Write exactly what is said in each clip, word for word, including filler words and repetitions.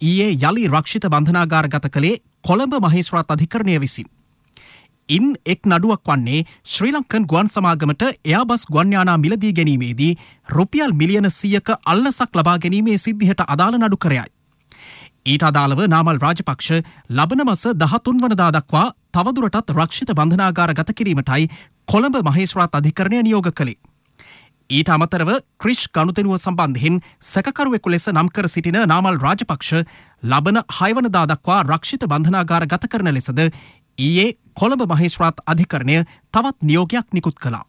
ඊයේ යලි රක්ෂිත බන්ධනාගාරගත කළේ කොළඹ මහේස්ත්‍රාත් අධිකරණය විසින්. ඉන් එක් නඩුවක් වන්නේ ශ්‍රී ලංකන් ගුවන් සමාගමට එයාබස් ගුවන් යානා මිලදී ගැනීමේදී රුපියල් මිලියන සීයක අල්ලසක් ලබා ගැනීමේ සිද්ධියට අදාළ නඩු කරයයි. ඊට අදාළව නාමල් රාජපක්ෂ ලබන මස දහතුන් වනදා දක්වා තවදුරටත් රක්ෂිත බන්ධනාගාර ගත කිරීමටයි කොළඹ මහේස්ත්‍රාත් අධිකරණය නියෝග කළේ. ඊට අමතරව ක්‍රිෂ් ගනුදෙනුව සම්බන්ධයෙන් සැකකරුවෙකු ලෙස නම් කර සිටින නාමල් රාජපක්ෂ ලබන හයවනදා දක්වා රක්ෂිත බන්ධනාගාර ගත කරන ලෙසද ඊයේ කොළඹ මහේස්ත්‍රාත් අධිකරණය තවත් නියෝගයක් නිකුත් කළා.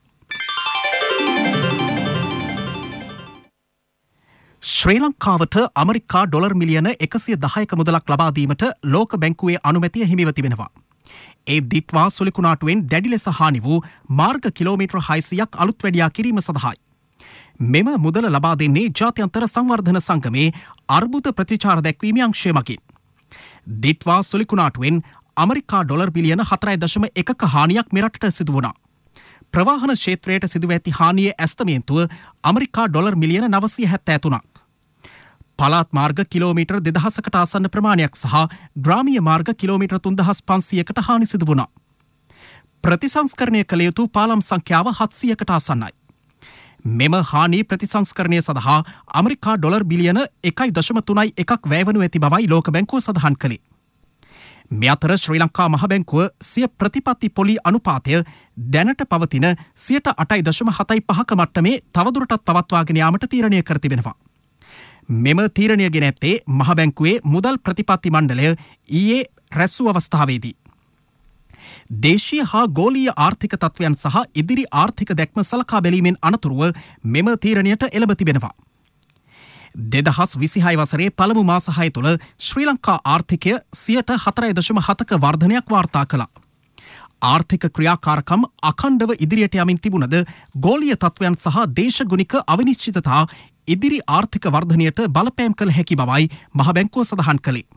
ශ්‍රී ලංකාවට අමරිකා ඩොලර් මිලියන එකසිය දහයක මුදලක් ලබා දීමට ලෝක බැංකුවේ අනුමැතිය හිමිව තිබෙනවා. ඒ දිට්වා සුලිකුණාටුවෙන් දැඩි ලෙස හානි වූ මාර්ග කිලෝමීටර් හයසියක් අලුත් වැඩියා කිරීම සඳහායි. මෙම මුදල ලබා දෙන්නේ ජාත්‍යන්තර සංවර්ධන සංගමේ අර්බුද ප්‍රතිචාර දැක්වීමේ අංශය මගින්. දිට්වා සුලිකුණාටුවෙන් අමරිකා ඩොලර් බිලියන හතරයි දශම එකක හානියක් මෙරටට සිදු වුණා. ප්‍රවාහන ක්ෂේත්‍රයට සිදුව ඇති හානියේ ඇස්තමේන්තුව අමරිකා ඩොලර් මිලියන නවසිය හැත්තෑ තුනක්. පළාත් මාර්ග කිලෝමීටර් දෙදහසකට ආසන්න ප්‍රමාණයක් සහ ග්‍රාමීය මාර්ග කිලෝමීටර් තුන්දහස් පන්සියයකට හානි සිදු වුණා. ප්‍රතිසංස්කරණය කළ යුතු පාලම් සංඛ්‍යාව හත්සියයකට ආසන්නයි. මෙම හානි ප්‍රතිසංස්කරණය සඳහා අමරිකා ඩොලර් බිලියන එකයි දශම තුනයි එකක් වැයවනු ඇති බවයි ලෝක බැංකුව සඳහන් කළේ. මේ අතර ශ්‍රී ලංකා මහ බැංකුව සිය ප්‍රතිපත්ති පොලි අනුපාතය දැනට පවතින සියයට අටයි දශම හතයි පහක මට්ටමේ තවදුරටත් පවත්වාගෙන යාමට තීරණය කර තිබෙනවා. මෙම තීරණය ගෙන ඇත්තේ මහ බැංකුවේ මුදල් ප්‍රතිපත්ති මණ්ඩලය ඊයේ රැස්වූ අවස්ථාවේදී. දේශීය හා ගෝලීය ආර්ථික තත්ත්වයන් සහ ඉදිරි ආර්ථික දැක්ම සලකා බැලීමෙන් අනතුරුව මෙම තීරණයට එළඹ තිබෙනවා. දෙදහස් විසිහය වසරේ පළමු මාස හය තුළ ශ්‍රී ලංකා ආර්ථිකය සියයට හතරයි දශම හතක වර්ධනයක් වාර්තා කළා. ආර්ථික ක්‍රියාකාරකම් අඛණ්ඩව ඉදිරියට යමින් තිබුණද ගෝලීය තත්ත්වයන් සහ දේශගුණික අවිනිශ්චිතතා ඉදිරි ආර්ථික වර්ධනයට බලපෑම් කළ හැකි බවයි මහ බැංකුව සඳහන් කළේ.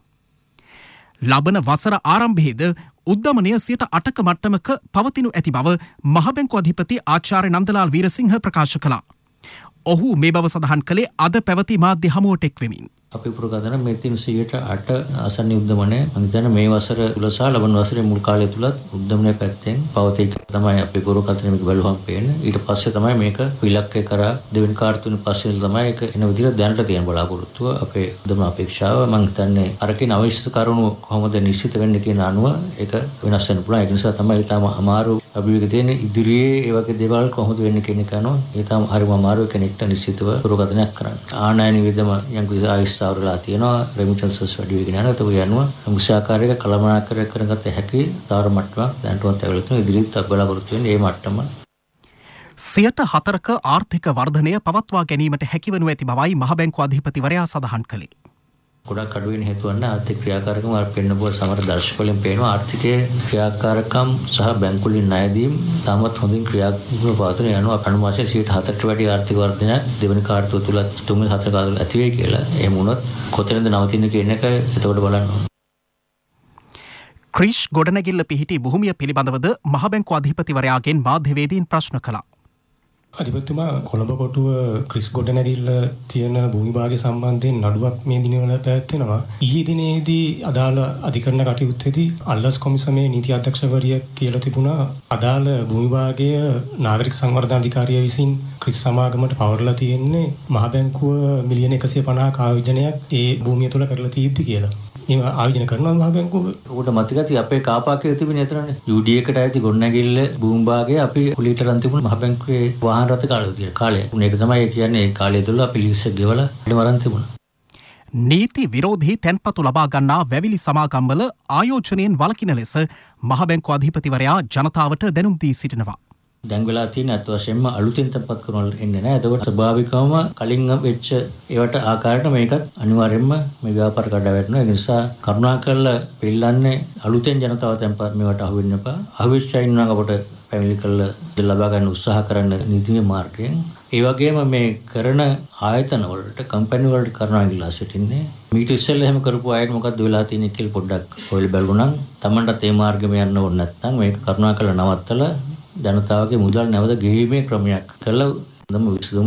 ලබන වසර ආරම්භයේද උද්දමනය සියයට අටක මට්ටමක පවතිනු ඇති බව මහ බැංකුව අධිපති ආචාර්ය නන්දලාල් වීරසිංහ ප්‍රකාශ කළා. ඔහු මේ බව සඳහන් කළේ අද පැවති මාධ්‍ය හමුවට එක් වෙමින්. අපි පුරගතන මේ තින් සියයට අට ආසන්න උද්දමනය මම හිතන්නේ මේ වසර තුල සහ ලබන වසරේ මුල් කාලය තුලත් උද්දමනය පැත්තෙන් පවතී තමයි අපි පුරගතන මේක බලුවම් පේන්නේ. ඊට පස්සේ තමයි මේක ඉලක්කය කරා දෙවෙනි කාර්තුනේ පස්සේ තමයි ඒක එන විදිහට දැනට තියෙන බලාපොරොත්තුව අපේ උද්දම අපේක්ෂාව. මම හිතන්නේ අරකින් අවශ්‍ය කරුණු කොහොමද නිශ්චිත වෙන්නේ කියන අනුව ඒක වෙනස් වෙන්න පුළුවන්. ඒ නිසා තමයි ඊටම අමාරු අභිවේග තියෙන ඉදිරියේ ඒ වගේ දේවල් කොහොමද වෙන්නේ කියන එක අනුව ඊටම හරිම අමාරු කෙනෙක්ට නිශ්චිතව පුරගතනයක් කරන්න. ආනයන විදම යම් කිසි ආයස් සාවරලා තියෙනවා රෙමිටන්සස් වැඩි වෙගෙන යනවා. ඒක යනවා මුසාකාරයක කළමනාකරණය කරගත හැකි තාර මට්ටමක් දැනටවත් ඇවිල්ලා තියෙනවා. ඉදිරියට බලාපොරොත්තු වෙන්නේ මේ මට්ටම. සියයට හතරක ආර්ථික වර්ධනය පවත්වා ගැනීමට හැකිවනු ඇති බවයි මහ බැංකුව අධිපතිවරයා සඳහන් කළේ. ගොඩක් අඩු වෙන හේතුව වන්නේ ආර්ථික ක්‍රියාකාරකම් අර පෙන්නපුව සමහර දර්ශකවලින් පේනවා ආර්ථිකයේ ක්‍රියාකාරකම් සහ බැංකුවලින් ණය දීම් තාමත් හොඳින් ක්‍රියාත්මකව පවතින යනවා. අනු මාසයේ සියයට හතරට වැඩි ආර්ථික වර්ධනයක් දෙවන කාර්තුව තුල තුන්වෙනි හතර කාර්තුව ඇති වෙයි කියලා. එහෙම වුණොත් කොතැනද නවතින්නේ කියන එක එතකොට බලන්න ඕනේ. ක්‍රිෂ් ගොඩනැගිල්ල පිහිටි භූමිය පිළිබඳවද මහ බැංකුව අධිපතිවරයාගෙන් මාධ්‍යවේදීන් ප්‍රශ්න කළා. අධිපතිතුමා කොළඹ කොටුව ක්‍රිස් ගොඩනැගිල්ල තියෙන භූමි භාගය සම්බන්ධයෙන් නඩුවක් මේ දිනවල පැවැත්වෙනවා. ඊයේ දිනේදී අදාළ අධිකරණ කටයුත්තේදී අල්ලස් කොමිසමේ නීති අධ්‍යක්ෂවරිය කියලා තිබුණා අදාළ භූමි භාගය නාගරික සංවර්ධන අධිකාරිය විසින් ක්‍රිස් සමාගමට පවරලා තියෙන්නේ මහ බැංකුව මිලියන එකසිය පනහක ආයෝජනයක් ඒ භූමිය තුල කරලා තියෙද්දි කියලා. එහෙම ආයෝජන කරනවා මහ බැංකුව. උකට මතකයි අපේ කාපාකයේ තිබුණේ එතරම්නේ. යූ ඩී එකට ඇති ගොඩනැගිල්ල භූමි භාගය අපි කුලීටරන් තිබුණ මහ බැංකුවේ වාහන රථ කාලේ කාලය. මේක තමයි කියන්නේ ඒ කාලය තුල අපි ලීස් එක ගෙවලා ඉඩමරන් තිබුණා. නීති විරෝධී තැන්පතු ලබා ගන්නා වැවිලි සමාගම්වල ආයෝජනයෙන් වළකින ලෙස මහ බැංකුව අධිපතිවරයා ජනතාවට දැනුම් දී සිටිනවා. දැන් වෙලා තියෙන අත් වශයෙන්ම අලුතෙන් තැන්පත් කරනවල එන්නේ නැහැ. ඒකෝට ස්වභාවිකවම කලින් වෙච්ච ඒවට ආකාරයට මේකත් අනිවාර්යයෙන්ම මේ ව්‍යාපාර කඩා වැටෙනවා. ඒ නිසා කරුණාකරලා පිළිලන්නේ අලුතෙන් ජනතාව තැන්පත් මේවට අහු වෙන්න එපා. අහුවෙච්ච ඉන්නවා අපට පැමිණිලි කරලා ලබා ගන්න උත්සාහ කරන්න නීතිමය මාර්ගයෙන්. ඒ වගේම මේ කරන ආයතන වලට කම්පැනි වලට කරනවා කියලා සිටින්නේ. මීට ඉස්සෙල්ලා එහෙම කරපු අයට මොකද්ද වෙලා තියෙන්නේ කියලා පොඩ්ඩක් හොයලා බලුණා නම් Tamanට ඒ මාර්ගෙම යන්න ඕනේ නැත්නම් මේක කරුණාකරලා නවත්තලා ජනතාවගේ මුදල් නැවත ගෙවීමේ ක්‍රමයක් කළා. හොඳම විසඳුම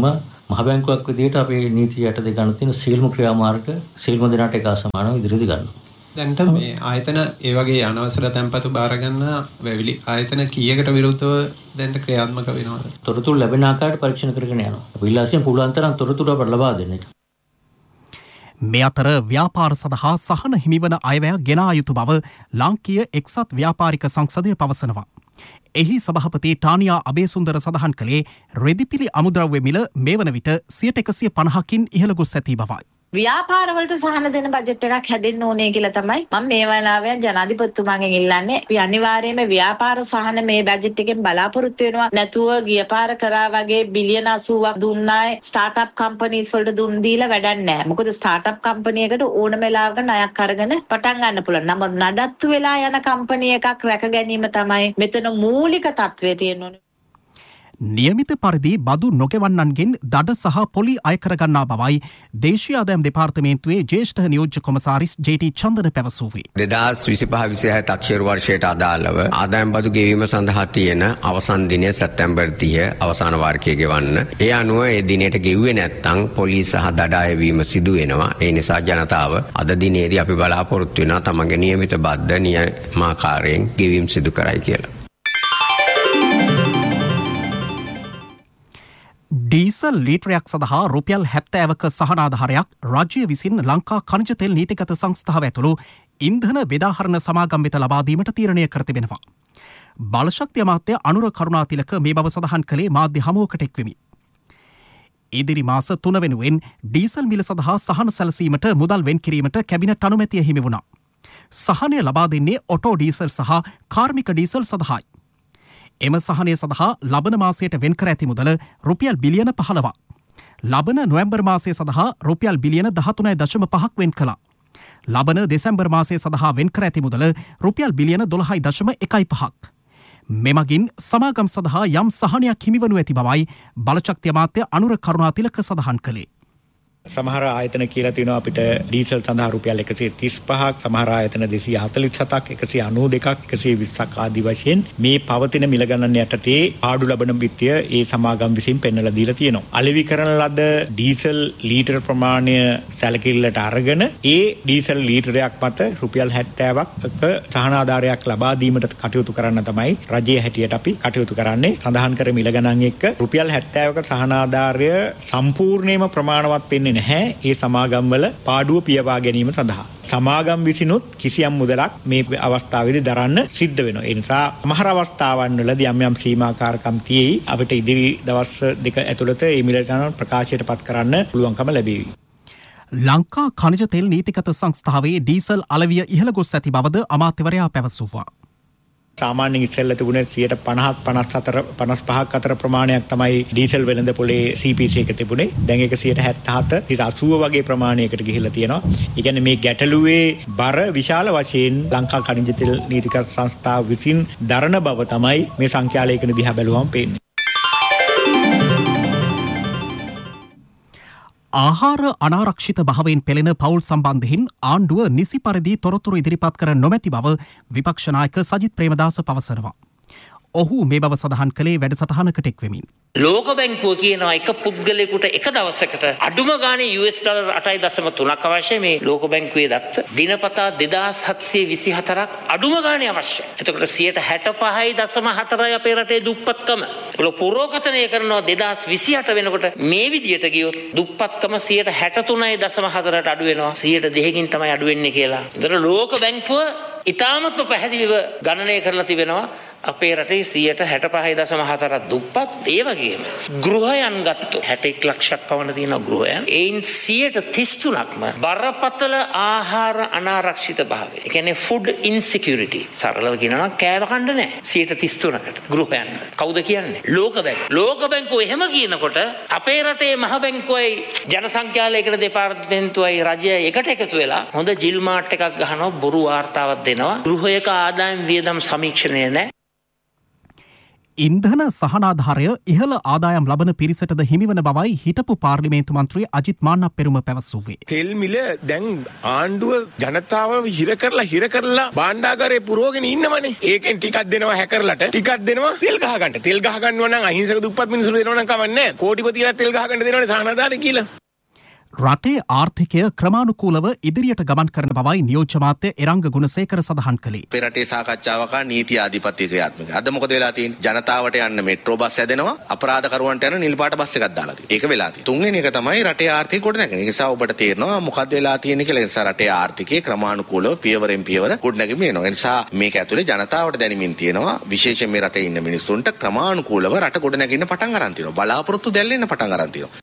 මහ බැංකුවක් විදිහට අපේ නීතිය යටතේ ගන්න තියෙන සියලුම ක්‍රියාමාර්ග සියලුම දෙනාට එක සමානව ඉදිරියට ගන්නවා. දැන්ට මේ ආයතන ඒ වගේ අනවසර තැන්පතු බාර ගන්න වැවිලි ආයතන කීයකට විරුද්ධව දැන්ට ක්‍රියාත්මක වෙනවද? තොරතුරු ලැබෙන ආකාරයට පරීක්ෂණ කරගෙන යනවා. අපි ඉල්ලාසියෙන් පුළුවන් තරම් තොරතුරු අපට ලබා දෙන්න. මේ අතර ව්‍යාපාර සඳහා සහන හිමිවන අයවැය ගෙනා යුතු බව ලාංකීය එක්සත් ව්‍යාපාරික සංසදය පවසනවා. එහි සභාපති ටානියා අබේසුන්දර සඳහන් කළේ රෙදිපිලි අමුද්‍රව්‍ය මිල මේ වන විට සියයට එකසිය පනහකින් ඉහළ ගොස් ඇති බවයි. ව්‍යාපාරවලට සහන දෙන බජට් එකක් හැදෙන්න ඕනේ කියලා තමයි මම මේ වනාවෙන් ජනාධිපතිතුමාගෙන් ඉල්ලන්නේ. අපි අනිවාර්යයෙන්ම ව්‍යාපාර සහන මේ බජට් එකෙන් බලාපොරොත්තු වෙනවා. නැතුව ගිය පාර කරා වගේ බිලියන අසූවක් දුන්නායි ස්ටාර්ට්අප් කම්පනීස් වලට දුන් දීලා වැඩක් නැහැ. මොකද ස්ටාර්ට්අප් කම්පැනි එකට ඕනම වෙලාවක ණයක් අරගෙන පටන් ගන්න පුළුවන්. නමුත් නඩත්තු වෙලා යන කම්පැනි එකක් රැක ගැනීම තමයි මෙතන මූලික තත්ත්වය තියෙන්නේ. නියමිත පරිදි බදු නොගෙවන්නන්ගෙන් දඩ සහ පොලි අය කරගන්නා බවයි දේශීය ආදායම් දෙපාර්තමේන්තුවේ ජ්‍යෙෂ්ඨ නියෝජ්‍ය කොමසාරිස් ජේ.ටී. චන්දන පැවසුවේ. දෙදාස් විසිපහ විසිහය තක්ෂර වර්ෂයට අදාළව ආදායම් බදු ගෙවීම සඳහා තියෙන අවසන් දිනය සැප්තැම්බර් තිහ අවසාන වාර්ෂිකය ගෙවන්න. ඒ අනුව ඒ දිනයට ගෙව්වේ නැත්නම් පොලි සහ දඩ අයවීම සිදු වෙනවා. ඒ නිසා ජනතාව අද දිනේදී අපි බලාපොරොත්තු වෙනවා තමන්ගේ නියමිත බද්ද නියමාකාරයෙන් ගෙවීම සිදු කරයි කියලා. ඩීසල් ලීටරයක් සඳහා රුපියල් හැත්තෑවක සහනාධාරයක් රජය විසින් ලංකා කනිජ තෙල් නීතිගත සංස්ථාව ඇතුළු ඉන්ධන බෙදාහරණ සමාගම් වෙත ලබාදීමට තීරණය කර තිබෙනවා. බලශක්ති අමාත්‍ය අනුර කරුණාතිලක මේ බව සඳහන් කළේ මාධ්‍ය හමුවකට එක්වෙමි. ඉදිරි මාස තුන වෙනුවෙන් ඩීසල් මිල සඳහා සහන සැලසීමට මුදල් වෙන් කිරීමට කැබිනට් අනුමැතිය හිමි වුණා. සහනය ලබා දෙන්නේ ඔටෝ ඩීසල් සහ කාර්මික ඩීසල් සඳහායි. එම සහනය සඳහා ලබන මාසයට වෙන් කර ඇති මුදල රුපියල් බිලියන පහළොවක්. ලබන නොවැම්බර් මාසය සඳහා රුපියල් බිලියන දහතුනයි දශම පහක් වෙන් කළා. ලබන දෙසැම්බර් මාසය සඳහා වෙන් කර ඇති මුදල රුපියල් බිලියන දොළහයි දශම එකයි පහක්. මෙමගින් සමාගම් සඳහා යම් සහනයක් හිමිවනු ඇති බවයි බලශක්ති අමාත්‍ය අනුර කරුණාතිලක සඳහන් කළේ. සමහර ආයතන කියලා තියෙනවා අපිට ඩීසල් සඳහා රුපියල් එකසිය තිස් පහක්, සමහර ආයතන දෙසිය හතළිස් හතක්, එකසිය අනූ දෙකක්, එකසිය විස්සක් ආදී වශයෙන් මේ පවතින මිල ගණන් යටතේ පාඩු ලබන බිත්තිය ඒ සමාගම් විසින් පෙන්වලා දීලා තියෙනවා. අලෙවි කරන ලද ඩීසල් ලීටර ප්‍රමාණය සැලකිල්ලට අරගෙන ඒ ඩීසල් ලීටරයක් මත රුපියල් හැත්තෑවක සහනාධාරයක් ලබා දීමට කටයුතු කරන්න තමයි රජයේ හැටියට අපි කටයුතු කරන්නේ. සඳහන් කර මිල ගණන් එක්ක රුපියල් හැත්තෑවක සහනාධාරය සම්පූර්ණයෙන්ම ප්‍රමාණවත් වෙන්නේ නැහැ ඒ සමාගම් වල පාඩුව පියවා ගැනීම සඳහා. සමාගම් විසිනුත් කිසියම් මුදලක් මේ අවස්ථාවේදී දරන්න සිද්ධ වෙනවා. ඒ නිසා සමහර අවස්ථාවන් වලදී යම් යම් සීමාකාරකම් තියෙයි. අපිට ඉදිරි දවස් දෙක ඇතුළත මේ මිල ගණන් ප්‍රකාශයට පත් කරන්න පුළුවන්කම ලැබෙවි. ලංකා ඛනිජ තෙල් නීතිගත සංස්ථාවේ ඩීසල් අලවිය ඉහළ ගොස් ඇති බවද අමාත්‍යවරයා පැවසුවා. සාමාන්‍යයෙන් ඉස්සෙල්ලා තිබුණේ සියයට පනහක් පනස් හතර පනස් පහක් අතර ප්‍රමාණයක් තමයි ඩීසල් වෙළඳ පොලේ සී පී සී එක තිබුණේ. දැන් ඒක සියයට හැත්තහත සිට අසූව වගේ ප්‍රමාණයකට ගිහිල්ලා තියෙනවා. ඒ කියන්නේ මේ ගැටලුවේ බර විශාල වශයෙන් ලංකා ඛනිජ තෙල් නීතිගත සංස්ථාව විසින් දරන බව තමයි මේ සංඛ්‍යාලේඛන දිහා බැලුවම පේන්නේ. ආහාර අනාරක්ෂිත භාවයෙන් පෙළෙන පවුල් සම්බන්ධයෙන් ආණ්ඩුව නිසි පරිදි තොරතුරු ඉදිරිපත් කර නොමැති බව විපක්ෂ නායක සජිත් ප්‍රේමදාස පවසනවා. ඔහු මේ බව සඳහන් කළේ වැඩසටහනකට එක්වෙමින්. ලෝක බැංකුව කියනවා එක පුද්ගලයෙකුට එක දවසකට අඩුම ගානේ යු එස් ඩොලර් අටයි දශම තුනක් අවශ්‍යයි මේ ලෝක බැංකුවේ දත්ත. දිනපතා දෙදාස් හත්සිය විසි හතරක් අඩුම ගානේ අවශ්‍යයි. එතකොට සියයට හැට පහයි දශම හතරයි අපේ රටේ දුප්පත්කම. ඒක පුරෝකථනය කරනවා දෙදාස් විසිඅට වෙනකොට මේ විදියට ගියොත් දුප්පත්කම සියයට හැට තුනයි දශම හතරට අඩු වෙනවා. සියයට දෙකකින් තමයි අඩු වෙන්නේ කියලා. ඒතර ලෝක බැංකුව ඉතාමත්ම පැහැදිලිව ගණනය කරලා තිබෙනවා අපේ රටේ සියයට හැට පහයි දශම හතරක් දුප්පත්. ඒ වගේම ගෘහයන් ගත්තොත් හැට එක් ලක්ෂයක් පමණ තියෙන ගෘහයන් එයින් සියයට තිස් තුනක්ම බරපතල ආහාර අනාරක්ෂිත භාවය. ඒ කියන්නේ ෆුඩ් ඉන්සිකියුරිටි. සරලව කියනවා නම් කෑම කන්න නැහැ. සියයට තිස් තුනකට ගෘහයන්. කවුද කියන්නේ? ලෝක බැංකුව. ලෝක බැංකුව එහෙම කියනකොට අපේ රටේ මහ බැංකුවයි ජනසංඛ්‍යා ලේඛන දෙපාර්තමේන්තුවයි රජය එකට එකතු වෙලා හොඳ ජිල් මාට් එකක් ගහනවා, බොරු වාර්තාවක් දෙනවා. ගෘහයක ආදායම් වියදම් සමීක්ෂණය නැහැ. ඉන්ධන සහනාධාරය ඉහළ ආදායම් ලබන පිරිසටද හිමිවන බවයි හිටපු පාර්ලිමේන්තු මන්ත්‍රී අජිත් මාන්නපෙරුම පැවසුවේ. තෙල් මිල දැන් ආණ්ඩුව ජනතාව හිර කරලා හිර කරලා භාණ්ඩාගාරේ පුරවගෙන ඉන්නවනේ. ඒකෙන් ටිකක් දෙනවා හැකර්ලට ටිකක් දෙනවා තෙල් ගහ ගන්න. තෙල් ගහ ගන්නවා නම් අහිංසක දුප්පත් මිනිස්සුන්ට දෙනවා නම් කවන්නේ නැහැ. කෝටිපතියලා තෙල් ගහ ගන්න දෙනවනේ සහනාධාරය කියලා. රටේ ආර්ථිකය ක්‍රමානුකූලව ඉදිරියට ගමන් කරන බවයි නියෝජ්‍ය මාත්‍ය එරංග ගුණසේකර සඳහන් කළේ. අපේ රටේ සාකච්ඡාවක නීති ආධිපත්‍ය ක්‍රියාත්මක. අද මොකද වෙලා තියෙන්නේ? ජනතාවට යන්න මෙට්‍රෝ බස් හැදෙනවා, අපරාධකරුවන්ට යන නිල් පාට බස් එකක් දාලා තියෙනවා. ඒක වෙලා තියෙන්නේ. තුන්වෙනි එක තමයි රටේ ආර්ථිකය ගොඩනැගෙන. ඒ නිසා ඔබට තේරෙනවා මොකද්ද වෙලා තියෙන්නේ කියලා. ඒ නිසා රටේ ආර්ථිකයේ ක්‍රමානුකූලව පියවරෙන් පියවර ගොඩනැගෙමින් එනවා. ඒ නිසා මේක ඇතුලේ ජනතාවට දැනෙමින් තියෙනවා. විශේෂයෙන් මේ රටේ ඉන්න මිනිස්සුන්ට ක්‍රමානුකූලව රට ගොඩනැගෙන්න පටන් අරන් තියෙනවා. බලාපොරොත්තු දැල්ලෙන්න පටන් අරන් තියෙනවා.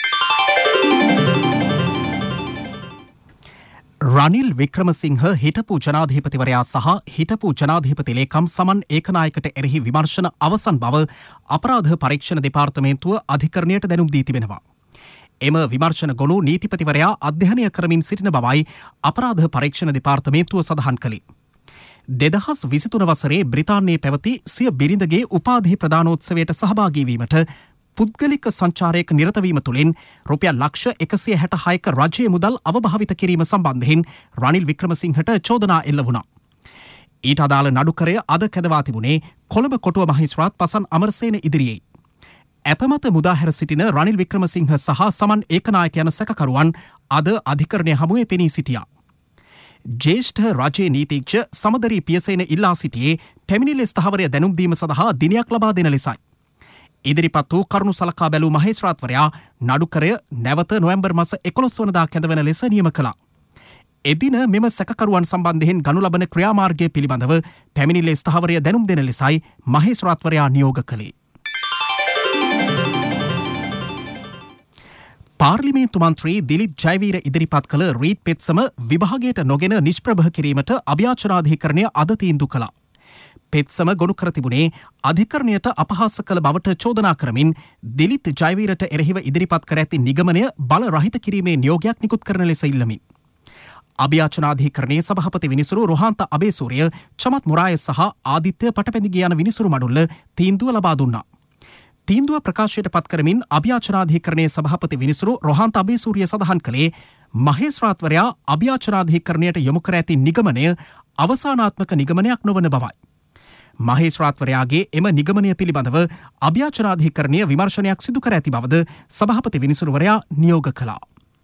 රනිල් වික්‍රමසිංහ හිටපු ජනාධිපතිවරයා සහ හිටපු ජනාධිපති ලේකම් සමන් ඒකනායකට එරෙහි විමර්ශන අවසන් බව අපරාධ පරීක්ෂණ දෙපාර්තමේන්තුව අධිකරණයට දැනුම් දී තිබෙනවා. එම විමර්ශන ගොනු නීතිපතිවරයා අධ්‍යයනය කරමින් සිටින බවයි අපරාධ පරීක්ෂණ දෙපාර්තමේන්තුව සඳහන් කළේ. දෙදහස් විසිතුන වසරේ බ්‍රිතාන්‍යයේ පැවති සිය බිරිඳගේ උපාධි ප්‍රදානෝත්සවයට සහභාගී වීමට පුද්ගලික සංචාරයක නිරතවීම තුළින් රුපියල් ලක්ෂ එකසිය හැට හයක රජයේ මුදල් අවභාවිත කිරීම සම්බන්ධයෙන් රනිල් වික්‍රමසිංහට චෝදනා එල්ල වුණා. ඊට අදාළ නඩුකරය අද කැදවා තිබුණේ කොළඹ කොටුව මහේස්ත්‍රාත් පසන් අමරසේන ඉදිරියේ. ඇපමත මුදාහැර සිටින රනිල් වික්‍රමසිංහ සහ සමන් ඒකනායක යන සැකකරුවන් අද අධිකරණය හමුවේ පෙනී සිටියා. ජේෂ්ඨ රජයේ නීතිඥ සමදරී පියසේන ඉල්ලා සිටියේ පැමිණිලි ස්ථාවරය දැනුම් දීම සඳහා දිනයක් ලබා දෙන ලෙසයි. ඉදිරිපත් වූ කරුණු සලකා බැලූ මහේස්ත්‍රාත්වරයා නඩුකරය නැවත නොවැම්බර් මාස එකොළොස් වනදා කැඳවන ලෙස නියම කළා. එදින මෙම සැකකරුවන් සම්බන්ධයෙන් ගනු ලබන ක්‍රියාමාර්ගය පිළිබඳව පැමිණිල්ලේ ස්ථාවරය දැනුම් දෙන ලෙසයි මහේස්ත්‍රාත්වරයා නියෝග කළේ. පාර්ලිමේන්තු මන්ත්‍රී දිලිප් ජයවීර ඉදිරිපත් කළ රීඩ් පෙත්සම විභාගයට නොගෙන නිෂ්ප්‍රභ කිරීමට අභියාචනාධිකරණය අද තීන්දුව කළා. පෙත්සම ගොනු කර තිබුණේ අධිකරණයට අපහාස කළ බවට චෝදනා කරමින් දිලිප් ජයවීරට එරෙහිව ඉදිරිපත් කර ඇති නිගමනය බල රහිත කිරීමේ නියෝගයක් නිකුත් කරන ලෙස ඉල්ලමින්. අභියාචනාධිකරණයේ සභාපති විනිසුරු රොහන්ත අබේසූරිය, චමත් මුරාය සහ ආදිත්‍ය පටපැදිගිය යන විනිසුරු මඩුල්ල තීන්දුව ලබා දුන්නා. තීන්දුව ප්‍රකාශයට පත් කරමින් අභියාචනාධිකරණයේ සභාපති විනිසුරු රොහන්ත අබේසූරිය සඳහන් කළේ මහේස්ත්‍රාත්වරයා අභියාචනාධිකරණයට යොමු කර ඇති නිගමනය අවසානාත්මක නිගමනයක් නොවන බවයි. මහේස්ත්‍රාත්වරයාගේ එම නිගමනය පිළිබඳව අභියාචනාධිකරණය විමර්ශනයක් සිදු කර ඇති බවද සභාපති විනිසුරුවරයා නියෝග කළා.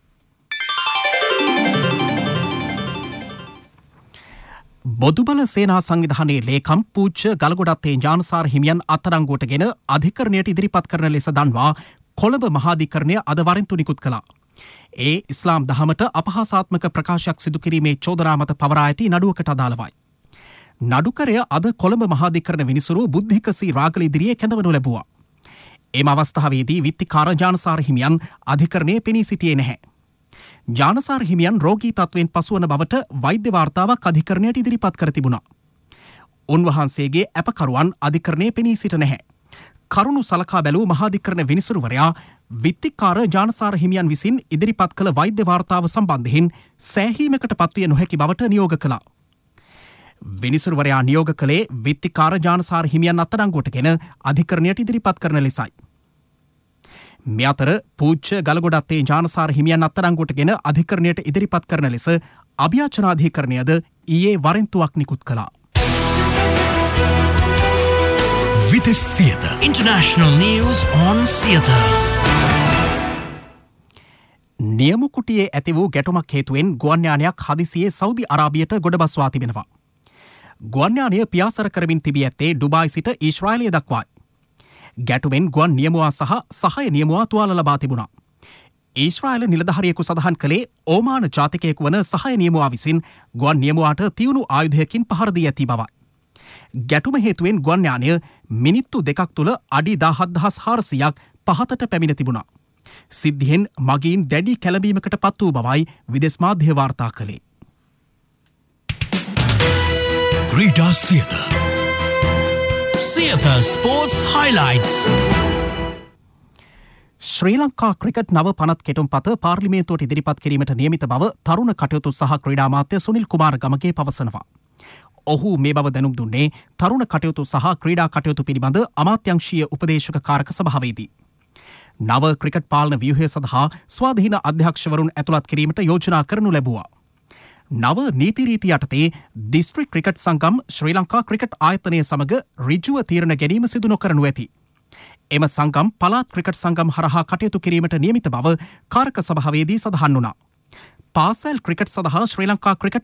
බොදුබල සේනා සංවිධානයේ ලේකම් පූජ්‍ය ගලගොඩත්තේ ඥානසාර හිමියන් අත්අඩංගුවටගෙන අධිකරණයට ඉදිරිපත් කරන ලෙස දන්වා කොළඹ මහාධිකරණය අද වරෙන්තු නිකුත් කළා. ඒ ඉස්ලාම් දහමට අපහාසාත්මක ප්‍රකාශයක් සිදු කිරීමේ චෝදනා මත පවරා ඇති නඩුවකට අදාළවයි. නඩුකරය අද කොළඹ මහාධිකරණ විනිසුරු බුද්ධික සී රාගල ඉදිරියේ කැඳවනු ලැබුවා. එම අවස්ථාවේදී විත්තිකාර ඥානසාර හිමියන් අධිකරණයේ පෙනී සිටියේ නැහැ. ඥානසාර හිමියන් රෝගී තත්වයෙන් පසුවන බවට වෛද්‍ය වාර්තාවක් අධිකරණයට ඉදිරිපත් කර තිබුණා. උන්වහන්සේගේ ඇපකරුවන් අධිකරණයේ පෙනී සිට නැහැ. කරුණු සලකා බැලූ මහාධිකරණ විනිසුරුවරයා විත්තිකාර ඥානසාර හිමියන් විසින් ඉදිරිපත් කළ වෛද්‍ය වාර්තාව සම්බන්ධයෙන් සෑහීමකට පත්විය නොහැකි බවට නියෝග කළා. විනිසුරුවරයා නියෝග කළේ විත්තිකාර ඥානසාර හිමියන් අත්අඩංගුවටගෙන අධිකරණයට ඉදිරිපත් කරන ලෙසයි. මේ අතර පූජ්‍ය ගලගොඩත්තේ ඥානසාර හිමියන් අත්අඩංගුවටගෙන අධිකරණයට ඉදිරිපත් කරන ලෙස අභියාචනාධිකරණයද ඊයේ වරෙන්තුවක් නිකුත් කළා. Vitis Theatre International News on Theatre. නියමු කුටියේ ඇති වූ ගැටුමක් හේතුවෙන් ගුවන් යානයක් හදිසියේ සෞදි අරාබියට ගොඩබස්වා තිබෙනවා. ගුවන් යානය පියාසර කරමින් තිබී ඇත්තේ ඩුබායි සිට ඊශ්‍රායලය දක්වායි. ගැටුමෙන් ගුවන් නියමුවා සහ සහය නියමුවා තුවාල ලබා තිබුණා. ඊශ්‍රායල නිලධාරියෙකු සඳහන් කළේ ඕමාන ජාතිකයෙකු වන සහය නියමුවා විසින් ගුවන් නියමුවාට තියුණු ආයුධයකින් පහර දී ඇති බවයි. ගැටුම හේතුවෙන් ගුවන් යානය මිනිත්තු දෙකක් තුළ අඩි දාහත් දහස් හාරසියක් පහතට පැමිණ තිබුණා. සිද්ධියෙන් මගීන් දැඩි කැළඹීමකට පත් වූ බවයි විදෙස් මාධ්‍ය වාර්තා කළේ. Krita Theatre Theatre Sports Highlights. ශ්‍රී ලංකා ක්‍රිකට් නව පනත් කෙටුම්පත පාර්ලිමේන්තුවට ඉදිරිපත් කිරීමට නියමිත බව තරුණ කටයුතු සහ ක්‍රීඩා අමාත්‍ය සුනිල් කුමාර ගමගේ පවසනවා. ඔහු මේ බව දැනුම් දුන්නේ තරුණ කටයුතු සහ ක්‍රීඩා කටයුතු පිළිබඳ අමාත්‍යංශීය උපදේශක කාරක සභාවේදී. නව ක්‍රිකට් පාලන ව්‍යුහය සඳහා ස්වාධීන අධ්‍යක්ෂවරුන් ඇතුළත් කිරීමට යෝජනා කරනු ලැබුවා. නව නීති රීති යටතේ දිස්ත්‍රික් ක්‍රිකට් සංගම් ශ්‍රී ලංකා ක්‍රිකට් ආයතනය සමග ඍජුව තීරණ ගැනීම සිදු නොකරනු ඇති. එම සංගම් පළාත් ක්‍රිකට් සංගම් හරහා කටයුතු කිරීමට නියමිත බව කාරක සභාවේදී සඳහන් වුණා. පාසල් ක්‍රිකට් සඳහා ශ්‍රී ලංකා ක්‍රිකට්